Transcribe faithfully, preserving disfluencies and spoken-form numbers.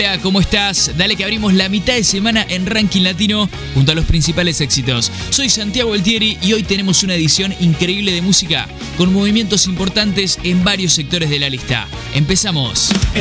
Hola, ¿cómo estás? Dale que abrimos la mitad de semana en Ranking Latino junto a los principales éxitos. Soy Santiago Altieri y hoy tenemos una edición increíble de música con movimientos importantes en varios sectores de la lista. Empezamos.